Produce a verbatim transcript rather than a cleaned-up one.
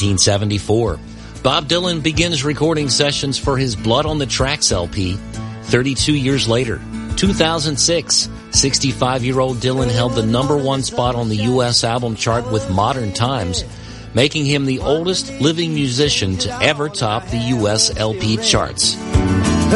nineteen seventy-four, Bob Dylan begins recording sessions for his Blood on the Tracks L P. thirty-two years later, two thousand six, sixty-five-year-old Dylan held the number one spot on the U S album chart with Modern Times, making him the oldest living musician to ever top the U S L P charts.